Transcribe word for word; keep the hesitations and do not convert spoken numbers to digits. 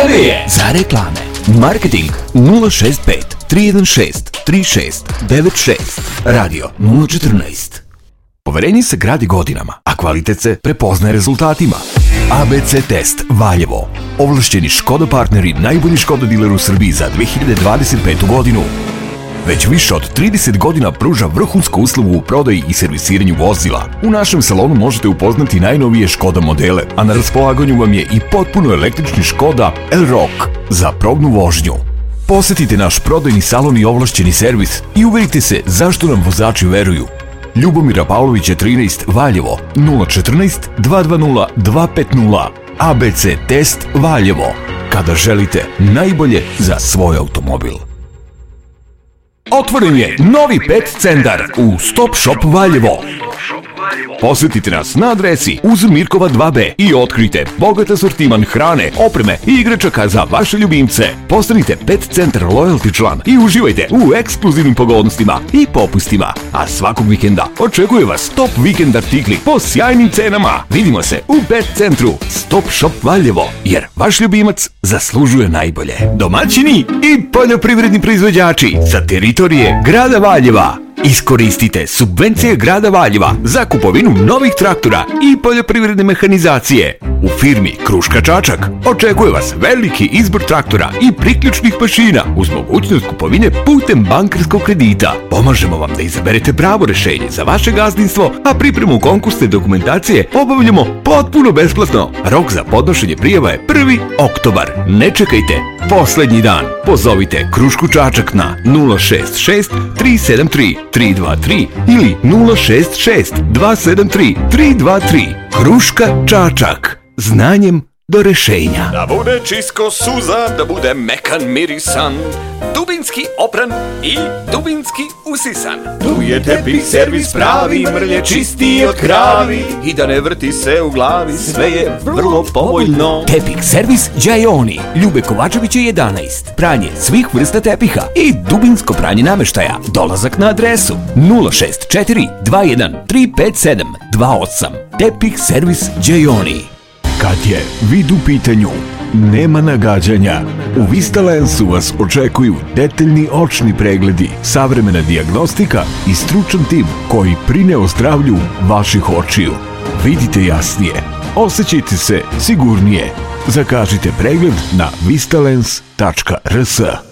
je za reklame. Marketing nula šest pet tri jedan šest tri šest devet šest. Radio nula četrnaest. Poverenje se gradi godinama, a kvalitet se prepoznaje rezultatima. A B C Test Valjevo. Ovlašćeni Škoda partneri, najbolji Škoda diler u Srbiji za dve hiljade dvadeset petu godinu. Već više od trideset godina pruža vrhunsku uslugu u prodaji i servisiranju vozila. U našem salonu možete upoznati najnovije Škoda modele, a na raspolaganju vam je i potpuno električni Škoda Elroq za probnu vožnju. Posetite naš prodajni salon i ovlašćeni servis i uverite se zašto nam vozači veruju. Ljubomira Pavlovića trinaest Valjevo nula četrnaest dva dva nula dva pet nula. A B C Test Valjevo. Kada želite najbolje za svoj automobil. Otvoren je novi pet centar u Stop Shop Valjevo. Posetite nas na adresi uz Mirkova dva B i otkrite bogat asortiman hrane, opreme i igračaka za vaše ljubimce. Postanite Pet Centar Loyalty član i uživajte u ekskluzivnim pogodnostima i popustima. A svakog vikenda očekuje vas top vikend artikli po sjajnim cenama. Vidimo se u Pet Centru Stop Shop Valjevo, jer vaš ljubimac zaslužuje najbolje. Domaćini i poljoprivredni proizvođači sa teritorije grada Valjeva. Iskoristite subvencije grada Valjeva za kupovinu novih traktora i poljoprivredne mehanizacije. U firmi Kruška Čačak očekuje vas veliki izbor traktora i priključnih mašina uz mogućnost kupovine putem bankarskog kredita. Pomažemo vam da izaberete pravo rešenje za vaše gazdinstvo, a pripremu konkursne dokumentacije obavljamo potpuno besplatno. Rok za podnošenje prijava je prvi oktobar. Ne čekajte poslednji dan. Pozovite Krušku Čačak na nula šest šest tri sedam tri tri dva tri ili nula šest šest dva sedam tri tri dva tri. Kruška Čačak. Znanjem do rešenja. Da bude čisto suza, da bude mekan mirisan, dubinski opran i dubinski usisan. Tu je tepih servis pravi, mrlje čistiji od kravi i da ne vrti se u glavi, sve je vrlo povoljno. Tepih servis Đajoni, Ljube Kovačevića jedanaest. Pranje svih vrsta tepiha i dubinsko pranje nameštaja. Dolazak na adresu nula šest četiri dva jedan tri pet sedam dva osam. Tepih servis Đajoni. Kad je vid u pitanju, nema nagađanja. U Vistalensu vas očekuju detaljni očni pregledi, savremena dijagnostika i stručan tim koji brine o zdravlju vaših očiju. Vidite jasnije, osjećajte se sigurnije. Zakažite pregled na vistalens tačka r s.